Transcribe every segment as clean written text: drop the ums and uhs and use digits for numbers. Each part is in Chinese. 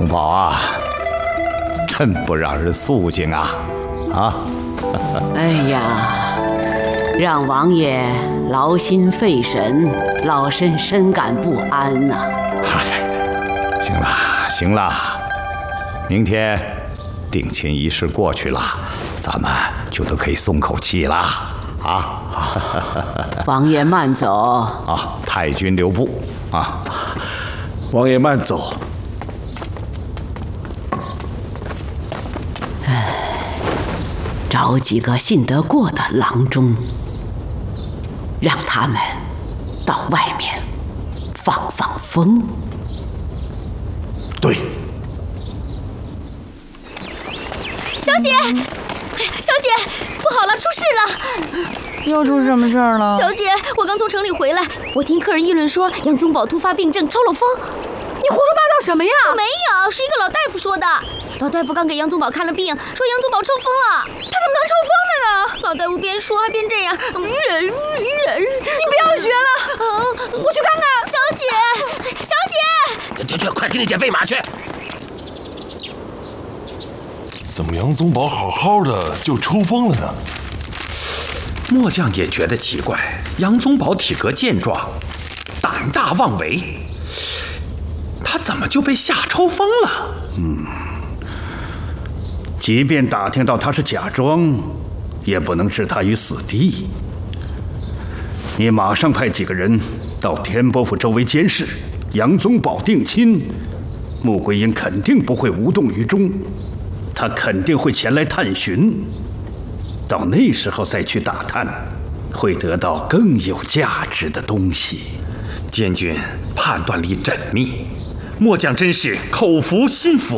宗保啊，真不让人肃静啊！啊！ 哎呀，让王爷劳心费神，老身深感不安呐。 嗨，行了行了，明天定亲仪式过去了，咱们就都可以松口气了啊！ 王爷慢走啊，太君留步啊！ 王爷慢走。 找几个信得过的郎中，让他们到外面放放风。 对。 小姐，小姐，不好了，出事了！ 又出什么事儿了？ 小姐，我刚从城里回来，我听客人议论说杨宗保突发病症，抽了风。 你胡说八道什么呀？ 我没有，是一个老大夫说的。老大夫刚给杨宗保看了病，说杨宗保抽风了。 他怎么能抽风的呢？ 老大夫边说还边这样， 你不要学了，我去看看。 小姐，小姐， 去，快给你姐喂马去！ 怎么杨宗保好好的就抽风了呢？ 末将也觉得奇怪，杨宗保体格健壮，胆大妄为，他怎么就被吓抽风了？ 即便打听到他是假装，也不能置他于死地。你马上派几个人到田伯府周围监视，杨宗保定亲，穆桂英肯定不会无动于衷，他肯定会前来探寻。到那时候再去打探，会得到更有价值的东西。 监军判断力缜密，末将真是口服心服。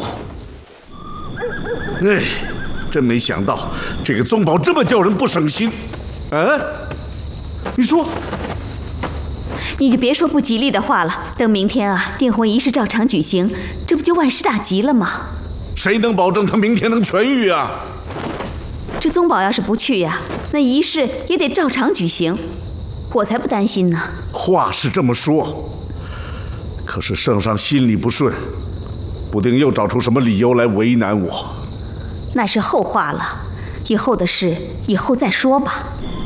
哎，真没想到这个宗保这么叫人不省心。啊，你说， 你就别说不吉利的话了。等明天啊，订婚仪式照常举行，这不就万事大吉了吗？ 谁能保证他明天能痊愈啊？ 这宗保要是不去呀，那仪式也得照常举行，我才不担心呢。 话是这么说，可是圣上心里不顺，不定又找出什么理由来为难我。 那是后话了，以后的事以后再说吧。